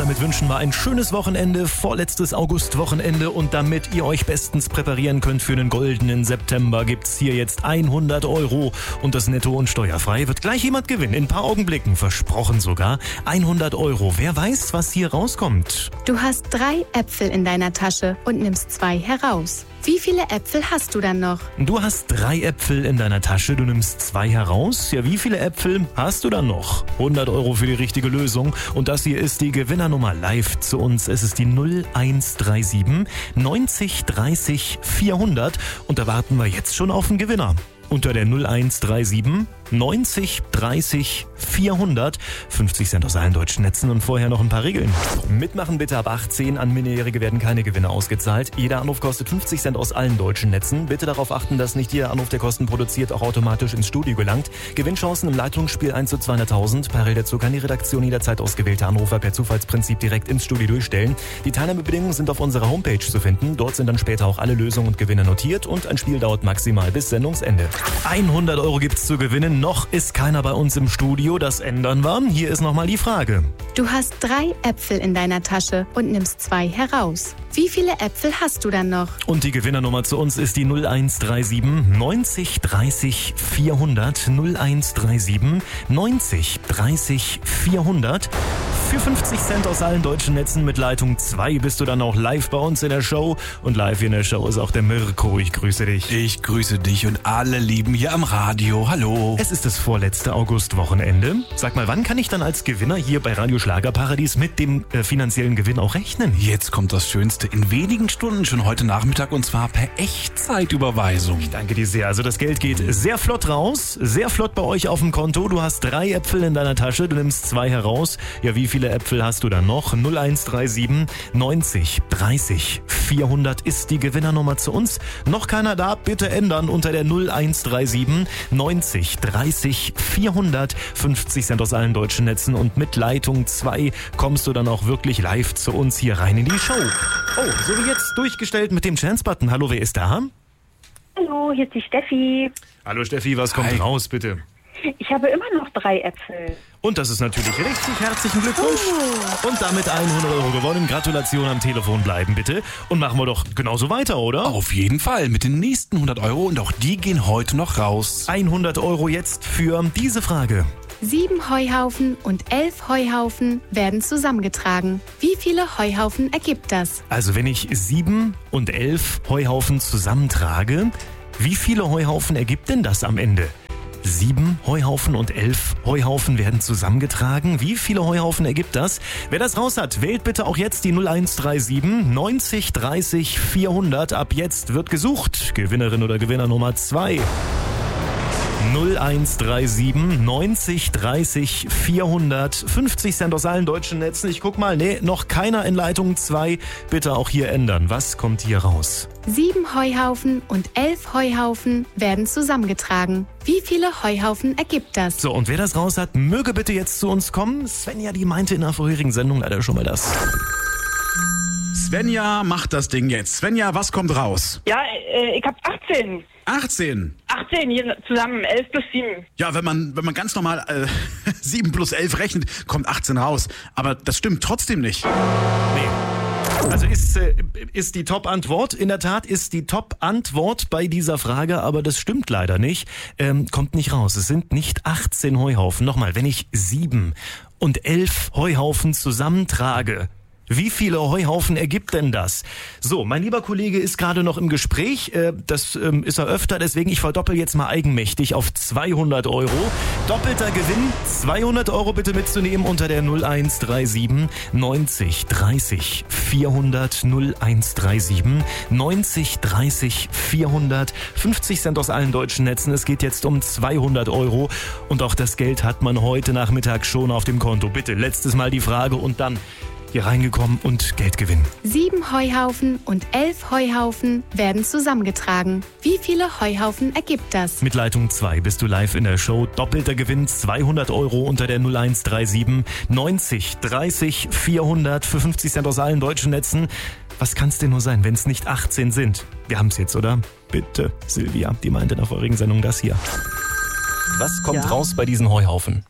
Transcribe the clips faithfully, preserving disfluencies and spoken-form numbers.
damit wünschen wir ein schönes Wochenende, vorletztes Augustwochenende, und damit ihr euch bestens präparieren könnt für einen goldenen September, gibt's hier jetzt hundert Euro und das netto und steuerfrei. Wird gleich jemand gewinnen, in ein paar Augenblicken, versprochen sogar. hundert Euro. Wer weiß, was hier rauskommt? Du hast drei Äpfel in deiner Tasche und nimmst zwei heraus. Wie viele Äpfel hast du dann noch? Du hast drei Äpfel in deiner Tasche, du nimmst zwei heraus. Ja, wie viele Äpfel hast du dann noch? hundert Euro für die richtige Lösung. Und das hier ist die Gewinnernummer live zu uns. Es ist die null eins drei sieben neunzig dreißig vierhundert. Und da warten wir jetzt schon auf den Gewinner. Unter der null eins drei sieben neunzig dreißig vierhundert. fünfzig Cent aus allen deutschen Netzen und vorher noch ein paar Regeln. Mitmachen bitte ab achtzehn. An Minderjährige werden keine Gewinne ausgezahlt. Jeder Anruf kostet fünfzig Cent aus allen deutschen Netzen. Bitte darauf achten, dass nicht jeder Anruf, der Kosten produziert, auch automatisch ins Studio gelangt. Gewinnchancen im Leitungsspiel eins zu zweihunderttausend. Parallel dazu kann die Redaktion jederzeit ausgewählte Anrufer per Zufallsprinzip direkt ins Studio durchstellen. Die Teilnahmebedingungen sind auf unserer Homepage zu finden. Dort sind dann später auch alle Lösungen und Gewinne notiert und ein Spiel dauert maximal bis Sendungsende. hundert Euro gibt's zu gewinnen. Noch ist keiner bei uns im Studio. Das ändern wir. Hier ist nochmal die Frage. Du hast drei Äpfel in deiner Tasche und nimmst zwei heraus. Wie viele Äpfel hast du dann noch? Und die Gewinnernummer zu uns ist die null eins drei sieben neunzig dreißig vierhundert. null eins drei sieben neunzig dreißig vierhundert. Für fünfzig Cent aus allen deutschen Netzen mit Leitung zwei bist du dann auch live bei uns in der Show. Und live in der Show ist auch der Mirko. Ich grüße dich. Ich grüße dich und alle Lieben hier am Radio. Hallo. Es ist das vorletzte Augustwochenende. Sag mal, wann kann ich dann als Gewinner hier bei Radio Schlagerparadies mit dem äh, finanziellen Gewinn auch rechnen? Jetzt kommt das Schönste. In wenigen Stunden, schon heute Nachmittag, und zwar per Echtzeitüberweisung. Ich danke dir sehr. Also das Geld geht sehr flott raus, sehr flott bei euch auf dem Konto. Du hast drei Äpfel in deiner Tasche, du nimmst zwei heraus. Ja, wie viele Äpfel hast du dann noch? null eins drei sieben neunzig dreißig vierhundert ist die Gewinnernummer zu uns. Noch keiner da? Bitte ändern unter der null eins drei sieben neunzig dreißig vierhundert. fünfzig Cent aus allen deutschen Netzen und mit Leitung zwei kommst du dann auch wirklich live zu uns hier rein in die Show. Oh, so wie jetzt durchgestellt mit dem Chance-Button. Hallo, wer ist da? Hallo, hier ist die Steffi. Hallo Steffi, was kommt Hi. raus, bitte? Ich habe immer noch drei Äpfel. Und das ist natürlich richtig. Herzlichen Glückwunsch. Oh. Und damit hundert Euro gewonnen. Gratulation, am Telefon bleiben bitte. Und machen wir doch genauso weiter, oder? Auf jeden Fall mit den nächsten hundert Euro, und auch die gehen heute noch raus. hundert Euro jetzt für diese Frage. Sieben Heuhaufen und elf Heuhaufen werden zusammengetragen. Wie viele Heuhaufen ergibt das? Also wenn ich sieben und elf Heuhaufen zusammentrage, wie viele Heuhaufen ergibt denn das am Ende? Sieben Heuhaufen und elf Heuhaufen werden zusammengetragen. Wie viele Heuhaufen ergibt das? Wer das raus hat, wählt bitte auch jetzt die null eins drei sieben neunzig dreißig vierhundert. Ab jetzt wird gesucht. Gewinnerin oder Gewinner Nummer zwei. null eins drei sieben neunzig dreißig vierhundert. fünfzig Cent aus allen deutschen Netzen. Ich guck mal, nee, noch keiner in Leitung zwei. Bitte auch hier ändern. Was kommt hier raus? Sieben Heuhaufen und elf Heuhaufen werden zusammengetragen. Wie viele Heuhaufen ergibt das? So, und wer das raus hat, möge bitte jetzt zu uns kommen. Svenja, die meinte in der vorherigen Sendung leider schon mal das. Svenja macht das Ding jetzt. Svenja, was kommt raus? Ja, äh, ich habe achtzehn. achtzehn. achtzehn, hier zusammen, elf plus sieben. Ja, wenn man, wenn man ganz normal äh, sieben plus elf rechnet, kommt achtzehn raus. Aber das stimmt trotzdem nicht. Nee. Also ist, äh, ist die Top-Antwort, in der Tat ist die Top-Antwort bei dieser Frage, aber das stimmt leider nicht, ähm, kommt nicht raus. Es sind nicht achtzehn Heuhaufen. Nochmal, wenn ich sieben und elf Heuhaufen zusammentrage, wie viele Heuhaufen ergibt denn das? So, mein lieber Kollege ist gerade noch im Gespräch. Äh, das ähm, ist er öfter, deswegen ich verdoppel jetzt mal eigenmächtig auf zweihundert Euro. Doppelter Gewinn, zweihundert Euro bitte mitzunehmen unter der null eins drei sieben neunzig dreißig vierhundert. null eins drei sieben neunzig dreißig vierhundert. fünfzig Cent aus allen deutschen Netzen. Es geht jetzt um zweihundert Euro. Und auch das Geld hat man heute Nachmittag schon auf dem Konto. Bitte, letztes Mal die Frage und dann hier reingekommen und Geld gewinnen. Sieben Heuhaufen und elf Heuhaufen werden zusammengetragen. Wie viele Heuhaufen ergibt das? Mit Leitung zwei bist du live in der Show. Doppelter Gewinn, zweihundert Euro unter der null eins drei sieben neunzig dreißig vierhundert für fünfzig Cent aus allen deutschen Netzen. Was kann es denn nur sein, wenn es nicht achtzehn sind? Wir haben es jetzt, oder? Bitte, Silvia, die meinte in der vorigen Sendung das hier. Was kommt Ja. raus bei diesen Heuhaufen?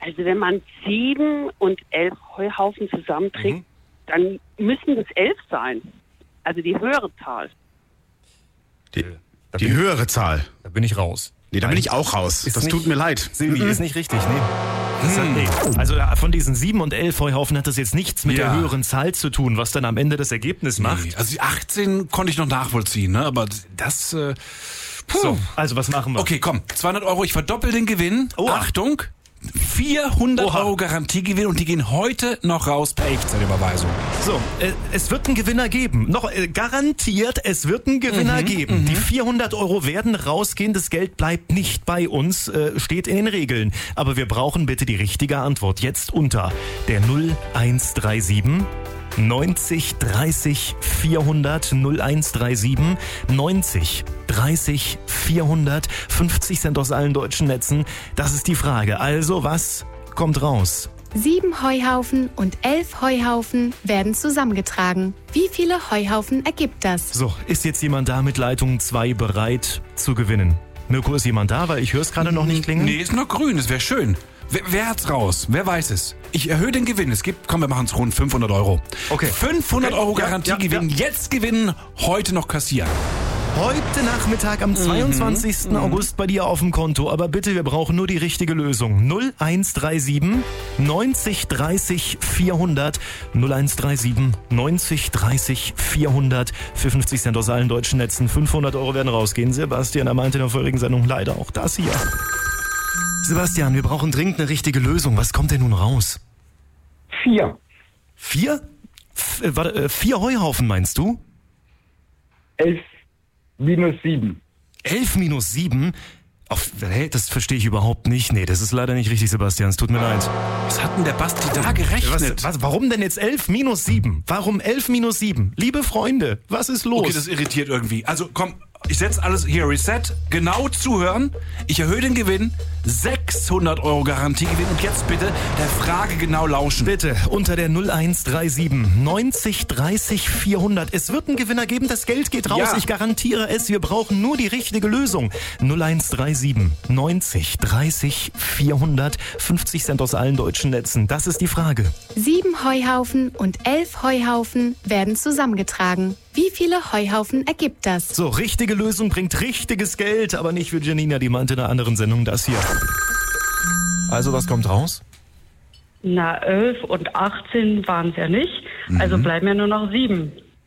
Also wenn man sieben und elf Heuhaufen zusammenträgt, mhm. dann müssen es elf sein. Also die höhere Zahl. Die, die höhere Zahl? Da bin ich raus. Nee, da bin ich auch raus. Das nicht, tut mir leid. Silvi, mhm. ist nicht richtig, nee. Das hat, nee. Also von diesen sieben und elf Heuhaufen hat das jetzt nichts mit ja. der höheren Zahl zu tun, was dann am Ende das Ergebnis macht. Nee, also die achtzehn konnte ich noch nachvollziehen, ne? Aber das... Äh, so, also was machen wir? Okay, komm, zweihundert Euro, ich verdoppel den Gewinn. Oh. Achtung, vierhundert Oha. Euro Garantiegewinn und die gehen heute noch raus per Echtzeitüberweisung. So, äh, es wird einen Gewinner geben. Noch äh, garantiert, es wird einen Gewinner mhm, geben. Mhm. Die vierhundert Euro werden rausgehen, das Geld bleibt nicht bei uns, äh, steht in den Regeln. Aber wir brauchen bitte die richtige Antwort. Jetzt unter der null eins drei sieben neunzig dreißig vierhundert null eins drei sieben neunzig dreißig vierhundert fünfzig Cent aus allen deutschen Netzen. Das ist die Frage. Also, was kommt raus? Sieben Heuhaufen und elf Heuhaufen werden zusammengetragen. Wie viele Heuhaufen ergibt das? So, ist jetzt jemand da mit Leitung zwei bereit zu gewinnen? Mirko, ist jemand da? Weil ich höre es gerade noch nicht klingeln. Nee, ist noch grün, das wäre schön. Wer, wer hat's raus? Wer weiß es? Ich erhöhe den Gewinn. Es gibt, komm, wir machen es rund fünfhundert Euro. Okay. fünfhundert Euro ja, Garantiegewinn. Ja, ja. Jetzt gewinnen, heute noch kassieren. Heute Nachmittag am zweiundzwanzigsten Mhm. August bei dir auf dem Konto. Aber bitte, wir brauchen nur die richtige Lösung. null eins drei sieben neunzig dreißig vierhundert null eins drei sieben neunzig dreißig vierhundert für fünfzig Cent aus allen deutschen Netzen. fünfhundert Euro werden rausgehen. Sebastian, er meinte in der vorigen Sendung leider auch das hier. Sebastian, wir brauchen dringend eine richtige Lösung. Was kommt denn nun raus? Vier. Vier? F- äh, warte, äh, vier Heuhaufen meinst du? Elf minus sieben. Elf minus sieben? Auf, hey, das verstehe ich überhaupt nicht. Nee, das ist leider nicht richtig, Sebastian. Es tut mir leid. Was hat denn der Basti da gerechnet? Was, was, warum denn jetzt elf minus sieben? Warum elf minus sieben? Liebe Freunde, was ist los? Okay, das irritiert irgendwie. Also komm, ich setze alles hier, Reset, genau zuhören. Ich erhöhe den Gewinn, sechshundert Euro Garantiegewinn und jetzt bitte der Frage genau lauschen. Bitte, unter der null eins drei sieben neunzig dreißig vierhundert. Es wird einen Gewinner geben, das Geld geht raus, ja. Ich garantiere es. Wir brauchen nur die richtige Lösung. null eins drei sieben neunzig dreißig vierhundert fünfzig Cent aus allen deutschen Netzen. Das ist die Frage. Sieben Heuhaufen und elf Heuhaufen werden zusammengetragen. Wie viele Heuhaufen ergibt das? So, richtige Lösung bringt richtiges Geld, aber nicht für Janina, die meinte in einer anderen Sendung das hier. Also, was kommt raus? Na, elf und achtzehn waren es ja nicht. Mhm. Also bleiben ja nur noch sieben.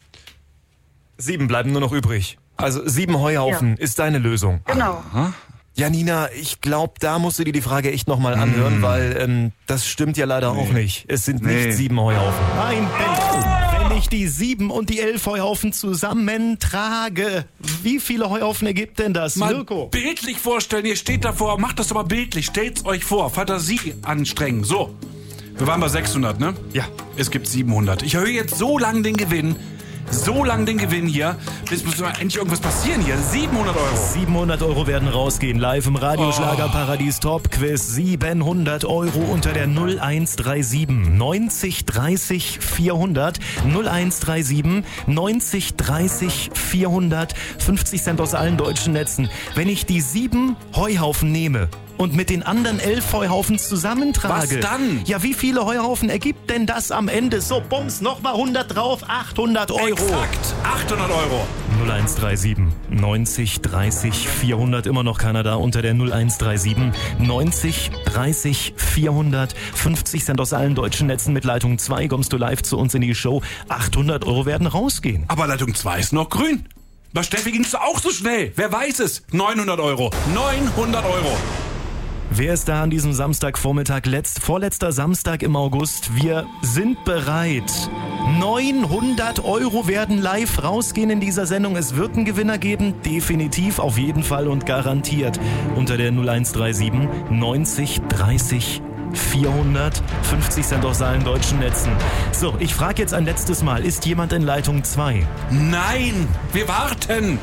Sieben bleiben nur noch übrig. Also sieben Heuhaufen ja. ist deine Lösung. Genau. Aha. Janina, ich glaube, da musst du dir die Frage echt nochmal anhören, mm. weil ähm, das stimmt ja leider nee. auch nicht. Es sind nee. nicht sieben Heuhaufen. Nein, wenn, wenn ich die sieben und die elf Heuhaufen zusammentrage, wie viele Heuhaufen ergibt denn das, mal Mirko? Bildlich vorstellen, ihr steht davor, macht das doch mal bildlich, stellt's euch vor, Fantasie anstrengen. So, wir waren bei sechshundert, ne? Ja. Es gibt siebenhundert. Ich erhöhe jetzt so lang den Gewinn, so lang den Gewinn hier, bis muss mal endlich irgendwas passieren hier. siebenhundert Euro. siebenhundert Euro werden rausgehen. Live im Radioschlagerparadies Top Quiz. siebenhundert Euro unter der null eins drei sieben neunzig dreißig vierhundert. null eins drei sieben neunzig dreißig vierhundert. fünfzig Cent aus allen deutschen Netzen. Wenn ich die sieben Heuhaufen nehme und mit den anderen elf Heuhaufen zusammentrage. Was dann? Ja, wie viele Heuhaufen ergibt denn das am Ende? So, bums, nochmal hundert drauf, achthundert Euro. Exakt, achthundert Euro. null eins drei sieben neunzig dreißig vierhundert, immer noch keiner da unter der null eins drei sieben neunzig dreißig vierhundert. fünfzig Cent aus allen deutschen Netzen mit Leitung zwei kommst du live zu uns in die Show. achthundert Euro werden rausgehen. Aber Leitung zwei ist noch grün. Bei Steffi ging es auch so schnell. Wer weiß es? neunhundert Euro. neunhundert Euro. Wer ist da an diesem Samstagvormittag, letzt, vorletzter Samstag im August? Wir sind bereit. neunhundert Euro werden live rausgehen in dieser Sendung. Es wird einen Gewinner geben, definitiv, auf jeden Fall und garantiert. Unter der null eins drei sieben neunzig dreißig vierhundert, fünfzig Cent aus allen deutschen Netzen. So, ich frage jetzt ein letztes Mal, ist jemand in Leitung zwei? Nein, wir warten.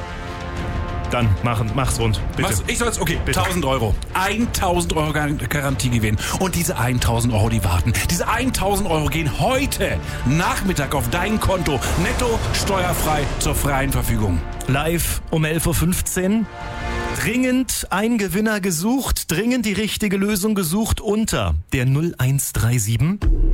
Dann machen, mach's rund, bitte. Was? Ich soll's, okay, bitte. tausend Euro. tausend Euro Garantiegewinn. Und diese tausend Euro, die warten. Diese tausend Euro gehen heute Nachmittag auf dein Konto. Netto, steuerfrei, zur freien Verfügung. Live um elf Uhr fünfzehn. Dringend ein Gewinner gesucht, dringend die richtige Lösung gesucht unter der null eins drei sieben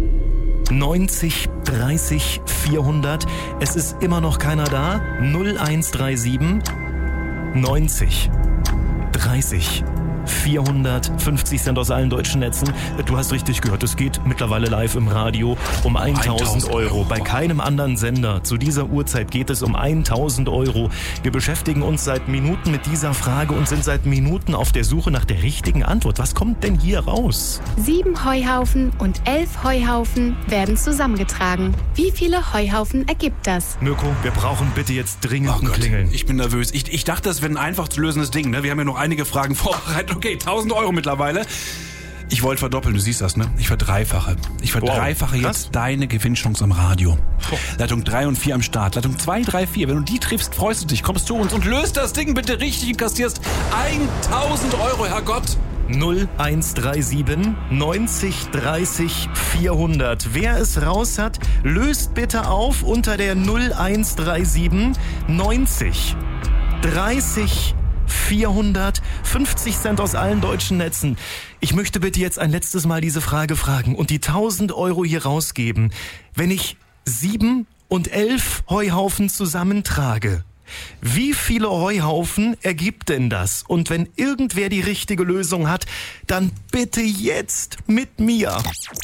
neunzig dreißig vierhundert. Es ist immer noch keiner da. null eins drei sieben neunzig dreißig vierhundert, fünfzig Cent aus allen deutschen Netzen. Du hast richtig gehört, es geht mittlerweile live im Radio um tausend Euro. Bei keinem anderen Sender zu dieser Uhrzeit geht es um tausend Euro. Wir beschäftigen uns seit Minuten mit dieser Frage und sind seit Minuten auf der Suche nach der richtigen Antwort. Was kommt denn hier raus? Sieben Heuhaufen und elf Heuhaufen werden zusammengetragen. Wie viele Heuhaufen ergibt das? Mirko, wir brauchen bitte jetzt dringend Oh ein Gott, Klingeln. ich bin nervös. Ich, ich dachte, das wäre ein einfach zu lösendes Ding. Ne? Wir haben ja noch einige Fragen vorbereitet. Okay, tausend Euro mittlerweile. Ich wollte verdoppeln, du siehst das, ne? Ich verdreifache. Ich verdreifache Wow, jetzt deine Gewinnchance am Radio. Leitung drei und vier am Start. Leitung zwei, drei, vier. Wenn du die triffst, freust du dich. Kommst zu uns und löst das Ding bitte richtig und kassierst tausend Euro, Herrgott. null eins drei sieben neunzig dreißig vierhundert. Wer es raus hat, löst bitte auf unter der null eins drei sieben neunzig dreißig vierhundert, fünfzig Cent aus allen deutschen Netzen. Ich möchte bitte jetzt ein letztes Mal diese Frage fragen und die tausend Euro hier rausgeben. Wenn ich sieben und elf Heuhaufen zusammentrage, wie viele Heuhaufen ergibt denn das? Und wenn irgendwer die richtige Lösung hat, dann bitte jetzt mit mir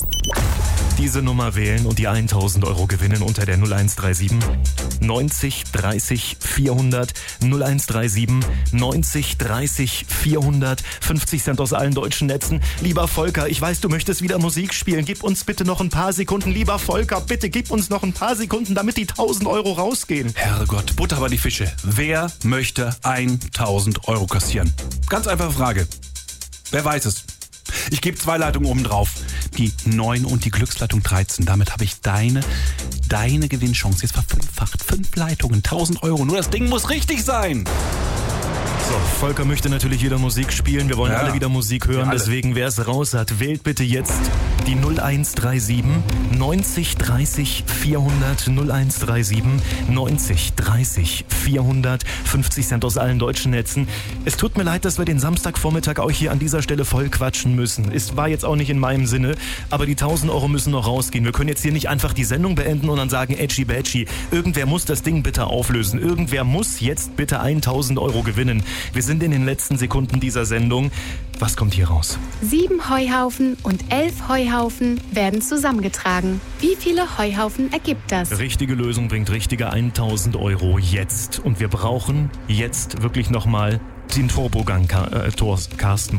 diese Nummer wählen und die tausend Euro gewinnen unter der null eins drei sieben neunzig dreißig vierhundert, null eins drei sieben neunzig dreißig vierhundert, fünfzig Cent aus allen deutschen Netzen. Lieber Volker, ich weiß, du möchtest wieder Musik spielen. Gib uns bitte noch ein paar Sekunden. Lieber Volker, bitte gib uns noch ein paar Sekunden, damit die tausend Euro rausgehen. Herrgott, Butter bei die Fische. Wer möchte tausend Euro kassieren? Ganz einfache Frage. Wer weiß es? Ich gebe zwei Leitungen oben drauf. Die neun und die Glücksleitung dreizehn. Damit habe ich deine, deine Gewinnchance jetzt verfünffacht. Fünf Leitungen, tausend Euro. Nur das Ding muss richtig sein. So, Volker möchte natürlich wieder Musik spielen. Wir wollen Ja. alle wieder Musik hören. alle. Deswegen, wer es raus hat, wählt bitte jetzt die null eins drei sieben neunzig dreißig vierhundert, null eins drei sieben neunzig dreißig vierhundert, fünfzig Cent aus allen deutschen Netzen. Es tut mir leid, dass wir den Samstagvormittag auch hier an dieser Stelle voll quatschen müssen. Es war jetzt auch nicht in meinem Sinne, aber die tausend Euro müssen noch rausgehen. Wir können jetzt hier nicht einfach die Sendung beenden und dann sagen, Edgy Badgy, irgendwer muss das Ding bitte auflösen. Irgendwer muss jetzt bitte tausend Euro gewinnen. Wir sind in den letzten Sekunden dieser Sendung. Was kommt hier raus? Sieben Heuhaufen und elf Heuhaufen werden zusammengetragen. Wie viele Heuhaufen ergibt das? Richtige Lösung bringt richtige tausend Euro jetzt. Und wir brauchen jetzt wirklich nochmal den Turbogang, äh, Carsten.